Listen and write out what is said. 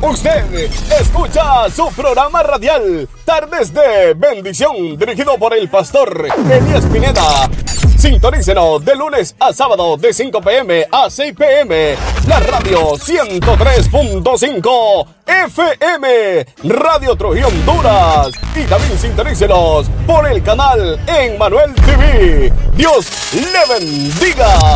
Usted escucha su programa radial Tardes de Bendición, dirigido por el pastor Elías Pineda. Sintonícenos de lunes a sábado de 5 p.m. a 6 p.m. La radio 103.5 FM, Radio Trujillo, Honduras. Y también sintonícenos por el canal Emmanuel TV. Dios le bendiga.